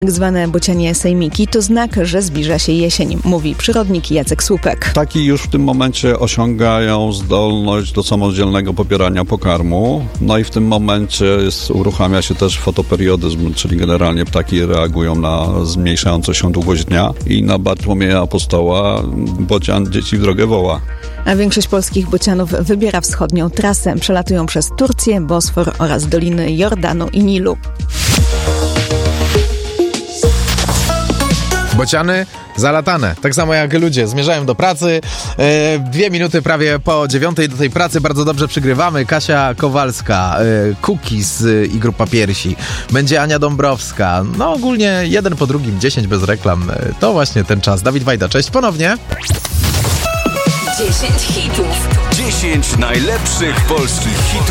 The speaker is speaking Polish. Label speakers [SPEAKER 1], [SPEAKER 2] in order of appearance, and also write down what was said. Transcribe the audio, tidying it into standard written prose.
[SPEAKER 1] Tak zwane bocianie sejmiki to znak, że zbliża się jesień, mówi przyrodnik Jacek Słupek.
[SPEAKER 2] Ptaki już w tym momencie osiągają zdolność do samodzielnego popierania pokarmu. No i w tym momencie uruchamia się też fotoperiodizm, czyli generalnie ptaki reagują na zmniejszającą się długość dnia i na Bartłomieja Apostoła bocian dzieci w drogę woła.
[SPEAKER 1] A większość polskich bocianów wybiera wschodnią trasę. Przelatują przez Turcję, Bosfor oraz doliny Jordanu i Nilu.
[SPEAKER 3] Bociany zalatane, tak samo jak ludzie, zmierzają do pracy. 2 minuty prawie po 9:00 do tej pracy, bardzo dobrze przygrywamy. Kasia Kowalska, Cookies i Grupa Piersi. Będzie Ania Dąbrowska. No ogólnie jeden po drugim, 10 bez reklam. To właśnie ten czas. Dawid Wajda, cześć ponownie.
[SPEAKER 4] 10 hitów.
[SPEAKER 5] 10 najlepszych polskich hitów.